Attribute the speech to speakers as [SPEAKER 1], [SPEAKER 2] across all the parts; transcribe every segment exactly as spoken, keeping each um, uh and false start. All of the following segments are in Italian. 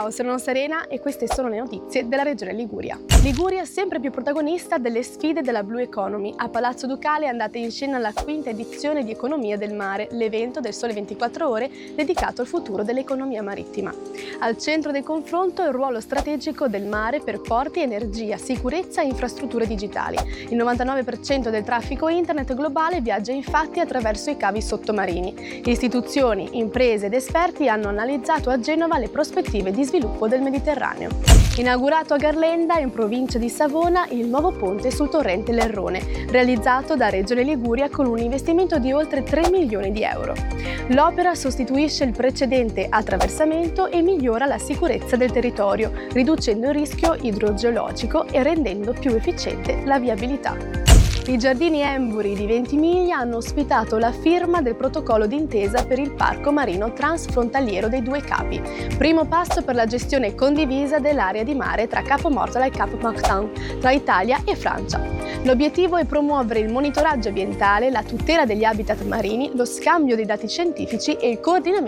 [SPEAKER 1] Ciao, sono Serena e queste sono le notizie della Regione Liguria. Liguria sempre più protagonista delle sfide della Blue Economy. A Palazzo Ducale è andata in scena la quinta edizione di Economia del Mare, l'evento del Sole ventiquattro Ore dedicato al futuro dell'economia marittima. Al centro del confronto il ruolo strategico del mare per porti, energia, sicurezza e infrastrutture digitali. Il novantanove per cento del traffico internet globale viaggia infatti attraverso i cavi sottomarini. Istituzioni, imprese ed esperti hanno analizzato a Genova le prospettive di sviluppo del Mediterraneo. Inaugurato a Garlenda, in provincia di Savona, il nuovo ponte sul torrente Lerrone, realizzato da Regione Liguria con un investimento di oltre tre milioni di euro. L'opera sostituisce il precedente attraversamento e migliora la sicurezza del territorio, riducendo il rischio idrogeologico e rendendo più efficiente la viabilità. I Giardini Emburi di Ventimiglia hanno ospitato la firma del protocollo d'intesa per il parco marino transfrontaliero dei Due Capi, primo passo per la gestione condivisa dell'area di mare tra Capomortola e Cap Martin, tra Italia e Francia. L'obiettivo è promuovere il monitoraggio ambientale, la tutela degli habitat marini, lo scambio di dati scientifici e il coordinamento.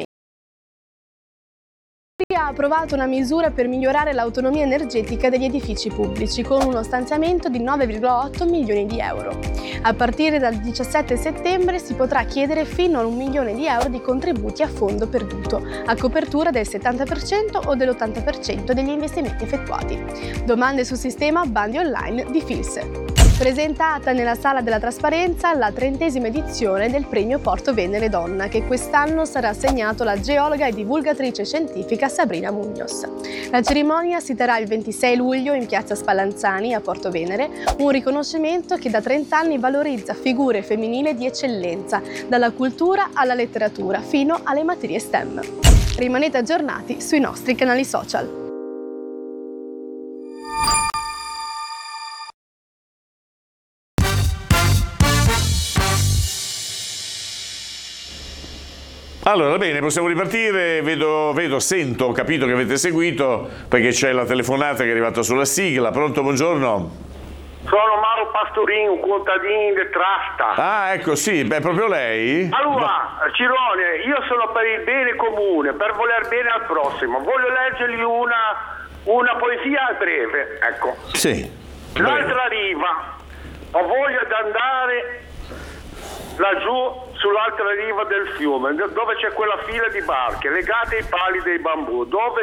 [SPEAKER 1] Ha approvato una misura per migliorare l'autonomia energetica degli edifici pubblici con uno stanziamento di nove virgola otto milioni di euro. A partire dal diciassette settembre si potrà chiedere fino a un milione di euro di contributi a fondo perduto, a copertura del settanta per cento o dell'ottanta per cento degli investimenti effettuati. Domande sul sistema bandi online di Filse. Presentata nella Sala della Trasparenza la trentesima edizione del Premio Porto Venere Donna, che quest'anno sarà assegnato alla geologa e divulgatrice scientifica Sabrina Muñoz. La cerimonia si terrà il ventisei luglio in Piazza Spallanzani a Porto Venere, un riconoscimento che da trenta anni valorizza figure femminili di eccellenza, dalla cultura alla letteratura fino alle materie STEM. Rimanete aggiornati sui nostri canali social.
[SPEAKER 2] Allora, bene, possiamo ripartire. Vedo, vedo, sento, ho capito che avete seguito perché c'è la telefonata che è arrivata sulla sigla. Pronto, buongiorno?
[SPEAKER 3] Sono Mauro Pastorin, un contadino di Trasta.
[SPEAKER 2] Ah, ecco, sì, beh, proprio lei?
[SPEAKER 3] Allora, no. Cirone, io sono per il bene comune, per voler bene al prossimo. Voglio leggergli una, una poesia breve, ecco.
[SPEAKER 2] Sì.
[SPEAKER 3] L'altra riva, ho voglia di andare laggiù sull'altra riva del fiume, dove c'è quella fila di barche legate ai pali dei bambù, dove